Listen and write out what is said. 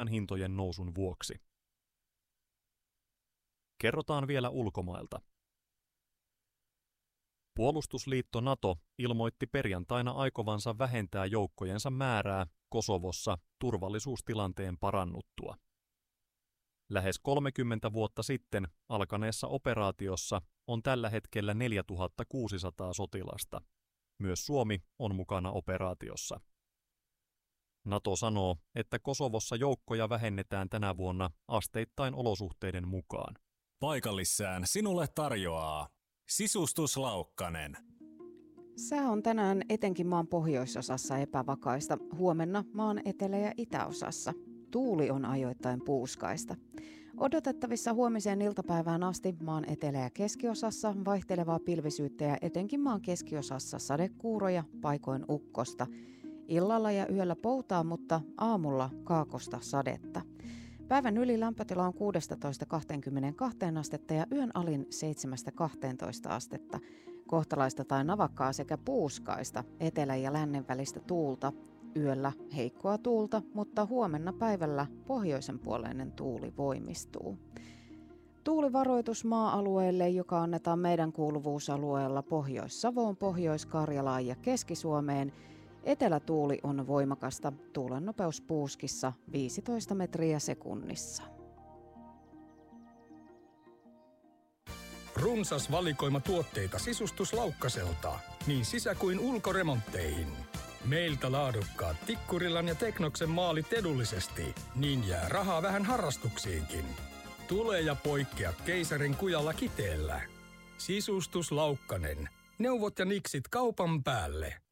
energian hintojen nousun vuoksi. Kerrotaan vielä ulkomailta. Puolustusliitto NATO ilmoitti perjantaina aikovansa vähentää joukkojensa määrää Kosovossa turvallisuustilanteen parannuttua. Lähes 30 vuotta sitten alkaneessa operaatiossa on tällä hetkellä 4600 sotilasta. Myös Suomi on mukana operaatiossa. NATO sanoo, että Kosovossa joukkoja vähennetään tänä vuonna asteittain olosuhteiden mukaan. Paikallissään sinulle tarjoaa Sisustus Laukkanen. Sää on tänään etenkin maan pohjoisosassa epävakaista, huomenna maan etelä- ja itäosassa. Tuuli on ajoittain puuskaista. Odotettavissa huomiseen iltapäivään asti maan etelä- ja keskiosassa vaihtelevaa pilvisyyttä ja etenkin maan keskiosassa sadekuuroja, paikoin ukkosta. Illalla ja yöllä poutaa, mutta aamulla kaakosta sadetta. Päivän yli lämpötila on 16-22 astetta ja yön alin 7-12 astetta. Kohtalaista tai navakkaa sekä puuskaista, etelän ja lännen välistä tuulta. Yöllä heikkoa tuulta, mutta huomenna päivällä pohjoisen puoleinen tuuli voimistuu. Tuulivaroitus maa-alueelle, joka annetaan meidän kuuluvuusalueella Pohjois-Savoon, Pohjois-Karjalaan ja Keski-Suomeen. Etelätuuli on voimakasta, tuulen nopeus puuskissa 15 metriä sekunnissa. Runsas valikoima tuotteita Sisustus Laukkaselta, niin sisä- kuin ulkoremontteihin. Meiltä laadukkaat Tikkurilan ja Teknoksen maalit edullisesti, niin jää rahaa vähän harrastuksiinkin. Tule ja poikkea keisarin kujalla Kiteellä. Sisustus Laukkanen. Neuvot ja niksit kaupan päälle.